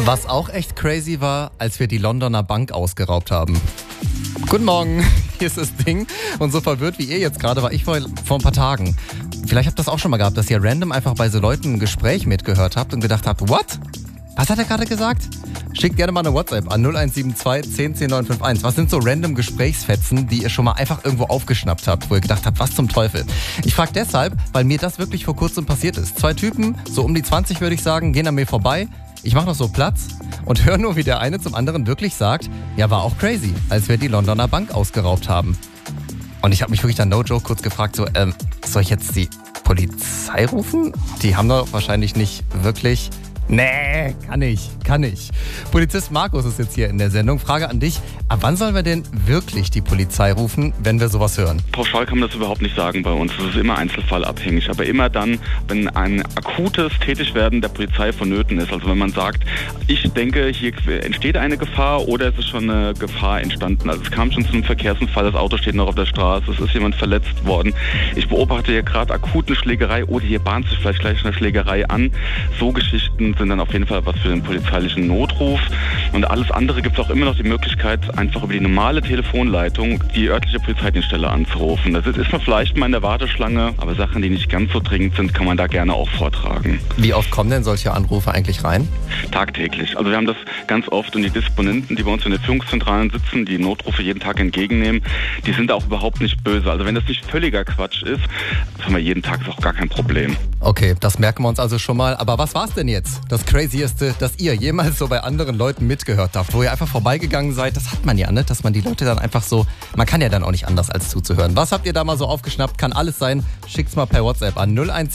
Was auch echt crazy war, als wir die Londoner Bank ausgeraubt haben. Guten Morgen, hier ist das Ding. Und so verwirrt wie ihr jetzt gerade war ich vor ein paar Tagen. Vielleicht habt ihr das auch schon mal gehabt, dass ihr random einfach bei so Leuten ein Gespräch mitgehört habt und gedacht habt, what? Was hat er gerade gesagt? Schickt gerne mal eine WhatsApp an 0172 10 10 951. Was sind so random Gesprächsfetzen, die ihr schon mal einfach irgendwo aufgeschnappt habt, wo ihr gedacht habt, was zum Teufel? Ich frage deshalb, weil mir das wirklich vor kurzem passiert ist. 2 Typen, so um die 20 würde ich sagen, gehen an mir vorbei. Ich mache noch so Platz und höre nur, wie der eine zum anderen wirklich sagt, ja, war auch crazy, als wir die Londoner Bank ausgeraubt haben. Und ich habe mich wirklich dann no joke kurz gefragt, so, soll ich jetzt die Polizei rufen? Die haben doch wahrscheinlich nicht wirklich... Nee, kann ich. Polizist Markus ist jetzt hier in der Sendung. Frage an dich, ab wann sollen wir denn wirklich die Polizei rufen, wenn wir sowas hören? Pauschal kann man das überhaupt nicht sagen bei uns. Das ist immer einzelfallabhängig. Aber immer dann, wenn ein akutes Tätigwerden der Polizei vonnöten ist. Also wenn man sagt, ich denke, hier entsteht eine Gefahr oder es ist schon eine Gefahr entstanden. Also es kam schon zu einem Verkehrsunfall, das Auto steht noch auf der Straße, es ist jemand verletzt worden. Ich beobachte hier gerade akut eine Schlägerei oder hier bahnt sich vielleicht gleich eine Schlägerei an. So Geschichten sind dann auf jeden Fall was für den polizeilichen Notruf. Und alles andere gibt es auch immer noch die Möglichkeit, einfach über die normale Telefonleitung die örtliche Polizeidienststelle anzurufen. Das ist man vielleicht mal in der Warteschlange, aber Sachen, die nicht ganz so dringend sind, kann man da gerne auch vortragen. Wie oft kommen denn solche Anrufe eigentlich rein? Tagtäglich. Also wir haben das ganz oft und die Disponenten, die bei uns in den Führungszentralen sitzen, die Notrufe jeden Tag entgegennehmen, die sind auch überhaupt nicht böse. Also wenn das nicht völliger Quatsch ist, das haben wir jeden Tag, ist auch gar kein Problem. Okay, das merken wir uns also schon mal. Aber was war's denn jetzt? Das Crazieste, das ihr jemals so bei anderen Leuten mitgehört habt, wo ihr einfach vorbeigegangen seid, das hat man ja, ne? Dass man die Leute dann einfach so, man kann ja dann auch nicht anders als zuzuhören. Was habt ihr da mal so aufgeschnappt? Kann alles sein. Schickt's mal per WhatsApp an 0172